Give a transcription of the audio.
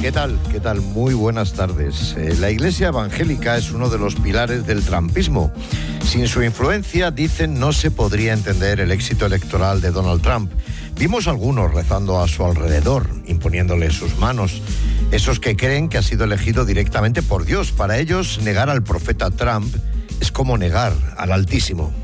¿Qué tal? ¿Qué tal? Muy buenas tardes. La Iglesia evangélica es uno de los pilares del trumpismo. Sin su influencia, dicen, no se podría entender el éxito electoral de Donald Trump. Vimos algunos rezando a su alrededor, imponiéndole sus manos. Esos que creen que ha sido elegido directamente por Dios. Para ellos, negar al profeta Trump es como negar al Altísimo.